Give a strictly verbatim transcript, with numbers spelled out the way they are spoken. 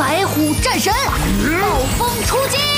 白虎战神，暴风出击！